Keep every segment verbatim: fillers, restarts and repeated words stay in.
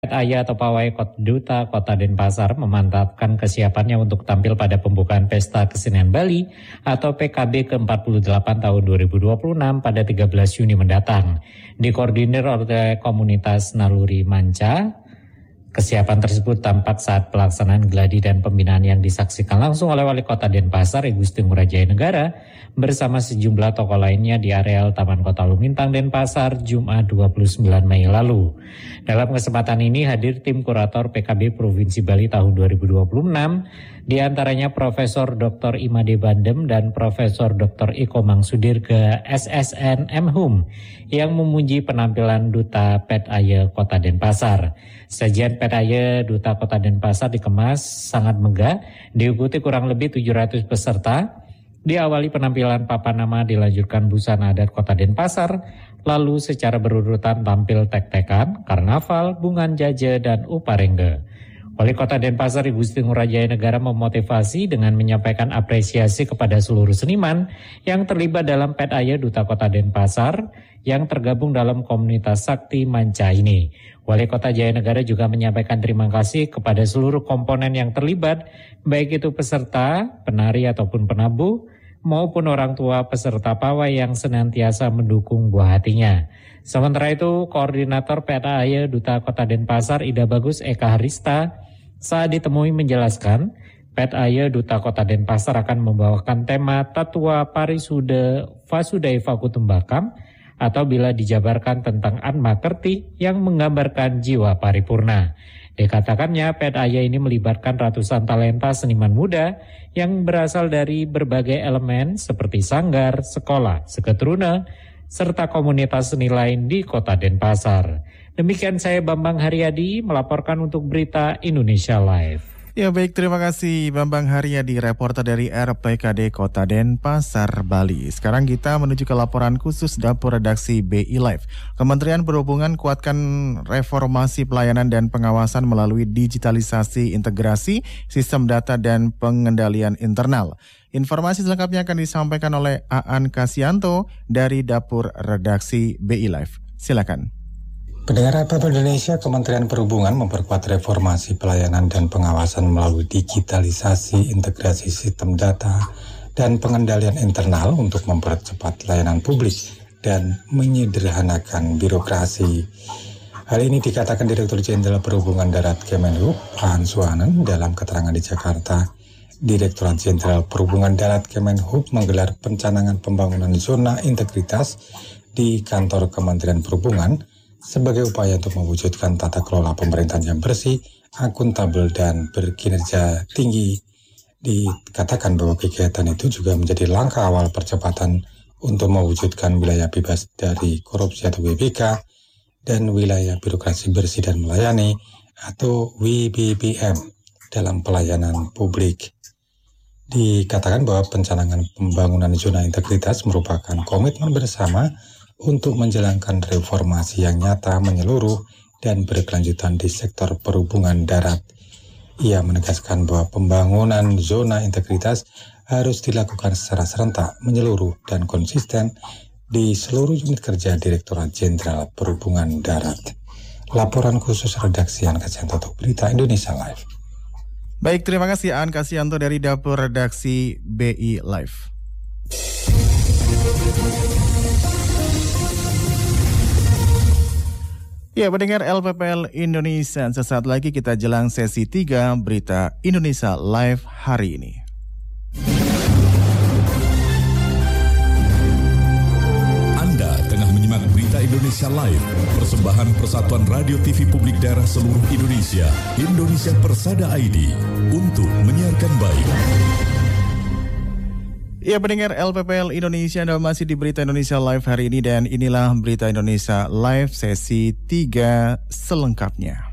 Aya atau Pawai Duta Kota Denpasar memantapkan kesiapannya untuk tampil pada pembukaan Pesta Kesenian Bali atau P K B ke empat puluh delapan tahun dua ribu dua puluh enam pada tiga belas Juni mendatang. Dikoordinir oleh komunitas Naluri Manca, kesiapan tersebut tampak saat pelaksanaan gladi dan pembinaan yang disaksikan langsung oleh Wali Kota Denpasar, I Gusti Ngurah Jaya Negara, bersama sejumlah tokoh lainnya di areal Taman Kota Lumintang, Denpasar, Jumat dua puluh sembilan Mei lalu. Dalam kesempatan ini hadir tim kurator P K B Provinsi Bali tahun dua ribu dua puluh enam, di antaranya Profesor Doktor Imade Bandem dan Profesor Doktor Iko Mangsudir ke S S N M Hum yang memuji penampilan Duta Pet Aye Kota Denpasar. Sajian Pet Aye Duta Kota Denpasar dikemas sangat megah, diikuti kurang lebih tujuh ratus peserta. Diawali penampilan papan nama, dilanjutkan busana adat Kota Denpasar, lalu secara berurutan tampil tek-tekan, karnaval, bungan jaje, dan uparengge. Wali Kota Denpasar I Gusti Ngurah Jaya Negara memotivasi dengan menyampaikan apresiasi kepada seluruh seniman yang terlibat dalam Pet Aye Duta Kota Denpasar yang tergabung dalam komunitas Sakti Manca ini. Wali Kota Jaya Negara juga menyampaikan terima kasih kepada seluruh komponen yang terlibat, baik itu peserta, penari ataupun penabuh, maupun orang tua peserta pawai yang senantiasa mendukung buah hatinya. Sementara itu, Koordinator Pet Aye Duta Kota Denpasar Ida Bagus Eka Harista saat ditemui menjelaskan, Pet Aye Duta Kota Denpasar akan membawakan tema Tatua Parisude Vasudaiva Kutumbakam, atau bila dijabarkan tentang Atma Kerti yang menggambarkan jiwa paripurna. Dikatakannya Pet Aye ini melibatkan ratusan talenta seniman muda yang berasal dari berbagai elemen seperti sanggar, sekolah, seketruna, serta komunitas seni lain di Kota Denpasar. Demikian saya Bambang Haryadi melaporkan untuk Berita Indonesia Live. Ya baik, terima kasih Bambang Haryadi, reporter dari R P K D Kota Denpasar, Bali. Sekarang kita menuju ke laporan khusus Dapur Redaksi B I Live. Kementerian Perhubungan kuatkan reformasi pelayanan dan pengawasan melalui digitalisasi integrasi, sistem data dan pengendalian internal. Informasi selengkapnya akan disampaikan oleh Aan Kasianto dari Dapur Redaksi B I Live. Silakan. Pendengar R P P Indonesia, Kementerian Perhubungan memperkuat reformasi pelayanan dan pengawasan melalui digitalisasi, integrasi sistem data, dan pengendalian internal untuk mempercepat layanan publik dan menyederhanakan birokrasi. Hal ini dikatakan Direktur Jenderal Perhubungan Darat Kemenhub, Aan Suhanen, dalam keterangan di Jakarta. Direktorat Jenderal Perhubungan Darat Kemenhub menggelar pencanangan pembangunan zona integritas di kantor Kementerian Perhubungan sebagai upaya untuk mewujudkan tata kelola pemerintahan yang bersih, akuntabel, dan berkinerja tinggi. Dikatakan bahwa kegiatan itu juga menjadi langkah awal percepatan untuk mewujudkan wilayah bebas dari korupsi atau W B K dan wilayah birokrasi bersih dan melayani atau W B B M dalam pelayanan publik. Dikatakan bahwa pencanangan pembangunan zona integritas merupakan komitmen bersama untuk menjalankan reformasi yang nyata, menyeluruh, dan berkelanjutan di sektor perhubungan darat. Ia menegaskan bahwa pembangunan zona integritas harus dilakukan secara serentak, menyeluruh, dan konsisten di seluruh unit kerja Direktorat Jenderal Perhubungan Darat. Laporan khusus redaksi Aan Kasianto untuk Berita Indonesia Live. Baik, terima kasih Aan Kasianto dari Dapur Redaksi B I Live. Ya, pendengar L P P L Indonesia, sesaat lagi kita jelang sesi tiga Berita Indonesia Live hari ini. Anda tengah menyimak Berita Indonesia Live, persembahan Persatuan Radio T V Publik Daerah seluruh Indonesia, Indonesia Persada I D, untuk menyiarkan baik. Ya, pendengar L P P L Indonesia, Anda masih di Berita Indonesia Live hari ini, dan inilah Berita Indonesia Live sesi tiga selengkapnya.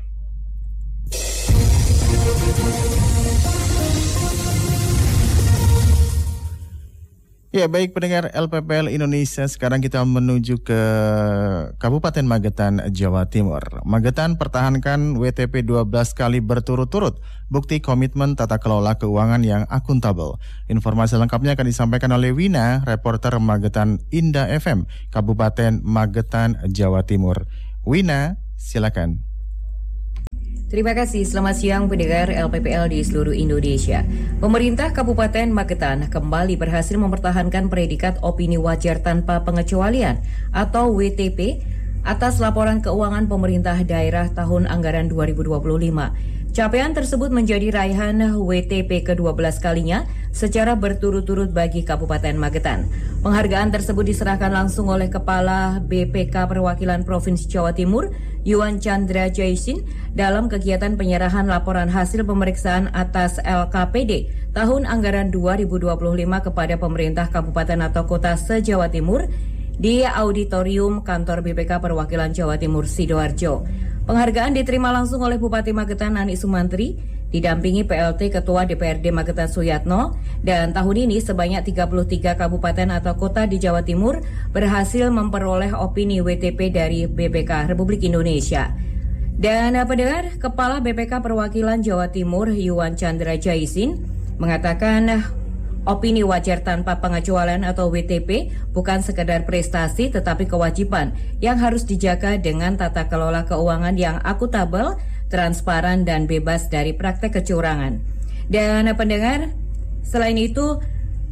Ya, baik pendengar L P P L Indonesia, sekarang kita menuju ke Kabupaten Magetan, Jawa Timur. Magetan pertahankan W T P dua belas kali berturut-turut, bukti komitmen tata kelola keuangan yang akuntabel. Informasi lengkapnya akan disampaikan oleh Wina, reporter Magetan Indah F M, Kabupaten Magetan, Jawa Timur. Wina, silakan. Terima kasih, selamat siang pendengar L P P L di seluruh Indonesia. Pemerintah Kabupaten Magetan kembali berhasil mempertahankan predikat opini wajar tanpa pengecualian atau W T P atas laporan keuangan pemerintah daerah tahun anggaran dua ribu dua puluh lima. Capaian tersebut menjadi raihan W T P kedua belas kalinya secara berturut-turut bagi Kabupaten Magetan. Penghargaan tersebut diserahkan langsung oleh Kepala B P K Perwakilan Provinsi Jawa Timur, Yuan Chandra Jaisin, dalam kegiatan penyerahan laporan hasil pemeriksaan atas L K P D tahun anggaran dua ribu dua puluh lima kepada pemerintah kabupaten atau kota se-Jawa Timur di auditorium kantor B P K Perwakilan Jawa Timur Sidoarjo. Penghargaan diterima langsung oleh Bupati Magetan Nani Sumantri, didampingi P L T Ketua D P R D Magetan Suyatno, dan tahun ini sebanyak tiga puluh tiga kabupaten atau kota di Jawa Timur berhasil memperoleh opini W T P dari B P K Republik Indonesia. Dan pendengar, Kepala B P K Perwakilan Jawa Timur Yuan Chandra Jaisin mengatakan opini wajar tanpa pengecualian atau W T P bukan sekedar prestasi tetapi kewajiban yang harus dijaga dengan tata kelola keuangan yang akuntabel, transparan dan bebas dari praktek kecurangan. Dan pendengar, selain itu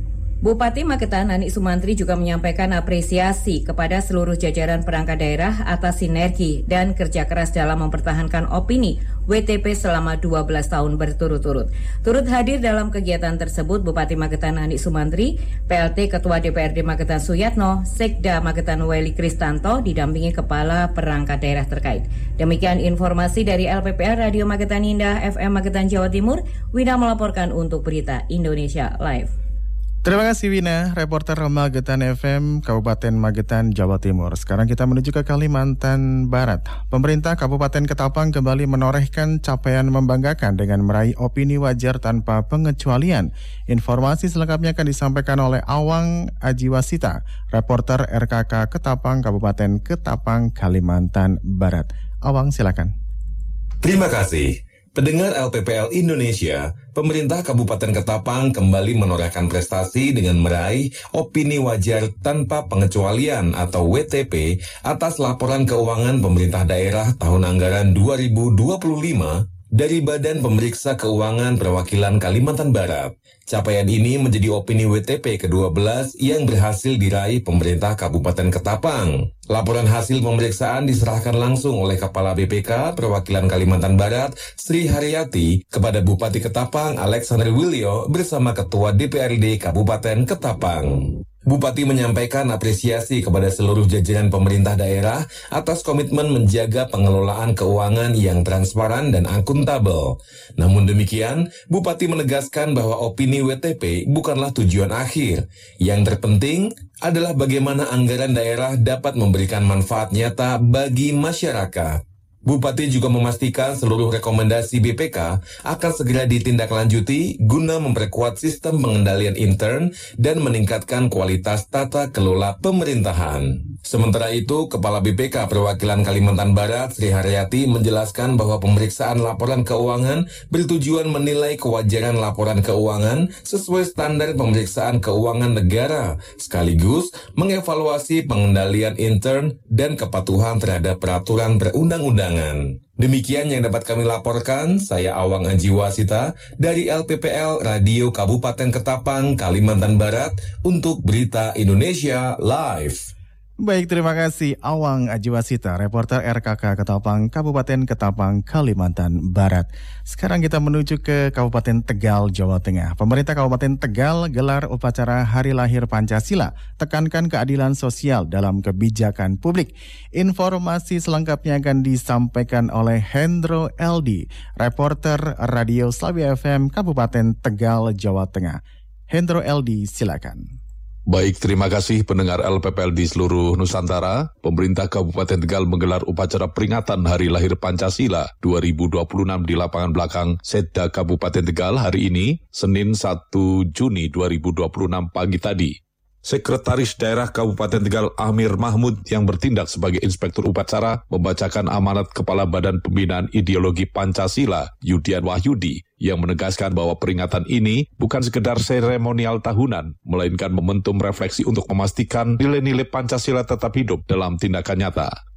Bupati Magetan Nani Sumantri juga menyampaikan apresiasi kepada seluruh jajaran perangkat daerah atas sinergi dan kerja keras dalam mempertahankan opini W T P selama dua belas tahun berturut-turut. Turut hadir dalam kegiatan tersebut Bupati Magetan Nani Sumantri, P L T Ketua D P R D Magetan Suyatno, Sekda Magetan Weli Kristanto, didampingi Kepala Perangkat Daerah terkait. Demikian informasi dari L P P L Radio Magetan Indah F M Magetan Jawa Timur. Wina melaporkan untuk Berita Indonesia Live. Terima kasih Wina, reporter Magetan F M, Kabupaten Magetan, Jawa Timur. Sekarang kita menuju ke Kalimantan Barat. Pemerintah Kabupaten Ketapang kembali menorehkan capaian membanggakan dengan meraih opini wajar tanpa pengecualian. Informasi selengkapnya akan disampaikan oleh Awang Ajiwasita, reporter R K K Ketapang, Kabupaten Ketapang, Kalimantan Barat. Awang, silakan. Terima kasih. Pendengar L P P L Indonesia, pemerintah Kabupaten Ketapang kembali menorehkan prestasi dengan meraih opini wajar tanpa pengecualian atau W T P atas laporan keuangan pemerintah daerah tahun anggaran dua ribu dua puluh lima dari Badan Pemeriksa Keuangan Perwakilan Kalimantan Barat. Capaian ini menjadi opini W T P kedua belas yang berhasil diraih pemerintah Kabupaten Ketapang. Laporan hasil pemeriksaan diserahkan langsung oleh Kepala B P K Perwakilan Kalimantan Barat, Sri Haryati, kepada Bupati Ketapang Alexander Wilio bersama Ketua D P R D Kabupaten Ketapang. Bupati menyampaikan apresiasi kepada seluruh jajaran pemerintah daerah atas komitmen menjaga pengelolaan keuangan yang transparan dan akuntabel. Namun demikian, Bupati menegaskan bahwa opini W T P bukanlah tujuan akhir. Yang terpenting adalah bagaimana anggaran daerah dapat memberikan manfaat nyata bagi masyarakat. Bupati juga memastikan seluruh rekomendasi B P K akan segera ditindaklanjuti guna memperkuat sistem pengendalian intern dan meningkatkan kualitas tata kelola pemerintahan. Sementara itu, Kepala B P K Perwakilan Kalimantan Barat, Sri Haryati, menjelaskan bahwa pemeriksaan laporan keuangan bertujuan menilai kewajaran laporan keuangan sesuai standar pemeriksaan keuangan negara, sekaligus mengevaluasi pengendalian intern dan kepatuhan terhadap peraturan perundang-undangan. Demikian yang dapat kami laporkan, saya Awang Ajiwasita dari L P P L Radio Kabupaten Ketapang, Kalimantan Barat untuk Berita Indonesia Live. Baik, terima kasih Awang Ajiwasita, reporter R K K Ketapang, Kabupaten Ketapang, Kalimantan Barat. Sekarang kita menuju ke Kabupaten Tegal, Jawa Tengah. Pemerintah Kabupaten Tegal gelar upacara Hari Lahir Pancasila, tekankan keadilan sosial dalam kebijakan publik. Informasi selengkapnya akan disampaikan oleh Hendro Eldi, reporter Radio Slawi F M, Kabupaten Tegal, Jawa Tengah. Hendro Eldi, silakan. Baik, terima kasih pendengar L P P L di seluruh Nusantara. Pemerintah Kabupaten Tegal menggelar upacara peringatan Hari Lahir Pancasila dua ribu dua puluh enam di lapangan belakang Setda Kabupaten Tegal hari ini, Senin satu Juni dua ribu dua puluh enam pagi tadi. Sekretaris Daerah Kabupaten Tegal Amir Mahmud yang bertindak sebagai inspektur upacara membacakan amanat Kepala Badan Pembinaan Ideologi Pancasila Yudian Wahyudi yang menegaskan bahwa peringatan ini bukan sekedar seremonial tahunan, melainkan momentum refleksi untuk memastikan nilai-nilai Pancasila tetap hidup dalam tindakan nyata.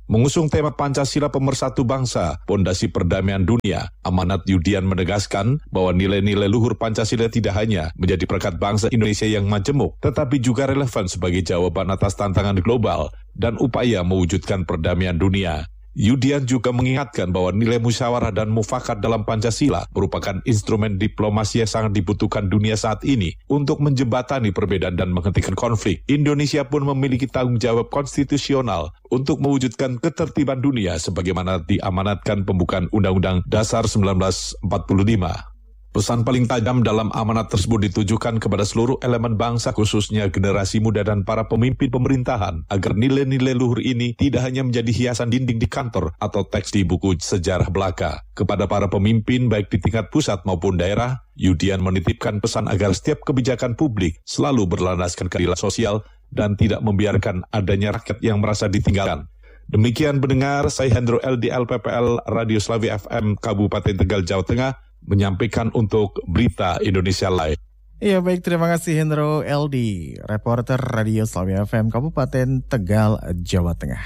Mengusung tema Pancasila Pemersatu Bangsa, Pondasi Perdamaian Dunia, amanat Yudian menegaskan bahwa nilai-nilai luhur Pancasila tidak hanya menjadi perekat bangsa Indonesia yang majemuk, tetapi juga relevan sebagai jawaban atas tantangan global dan upaya mewujudkan perdamaian dunia. Yudian juga mengingatkan bahwa nilai musyawarah dan mufakat dalam Pancasila merupakan instrumen diplomasi yang sangat dibutuhkan dunia saat ini untuk menjembatani perbedaan dan menghentikan konflik. Indonesia pun memiliki tanggung jawab konstitusional untuk mewujudkan ketertiban dunia sebagaimana diamanatkan pembukaan Undang-Undang Dasar seribu sembilan ratus empat puluh lima. Pesan paling tajam dalam amanat tersebut ditujukan kepada seluruh elemen bangsa, khususnya generasi muda dan para pemimpin pemerintahan, agar nilai-nilai luhur ini tidak hanya menjadi hiasan dinding di kantor atau teks di buku sejarah belaka. Kepada para pemimpin, baik di tingkat pusat maupun daerah, Yudian menitipkan pesan agar setiap kebijakan publik selalu berlandaskan keadilan sosial dan tidak membiarkan adanya rakyat yang merasa ditinggalkan. Demikian pendengar, saya Hendro L D L P P L Radio Slawi F M Kabupaten Tegal, Jawa Tengah, menyampaikan untuk Berita Indonesia Live. Iya baik, terima kasih Hendro L D, reporter Radio Slawi F M Kabupaten Tegal, Jawa Tengah.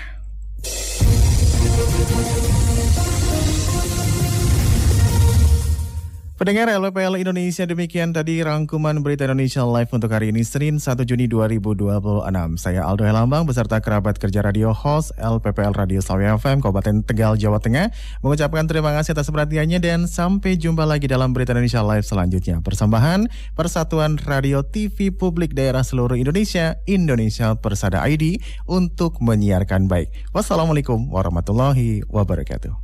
Pendengar L P P L Indonesia, demikian tadi rangkuman Berita Indonesia Live untuk hari ini Senin satu Juni dua ribu dua puluh enam. Saya Aldo Helambang beserta kerabat kerja radio host L P P L Radio Slawi F M Kabupaten Tegal, Jawa Tengah mengucapkan terima kasih atas perhatiannya dan sampai jumpa lagi dalam Berita Indonesia Live selanjutnya. Persembahan Persatuan Radio T V Publik Daerah Seluruh Indonesia, Indonesia Persada I D untuk menyiarkan baik. Wassalamualaikum warahmatullahi wabarakatuh.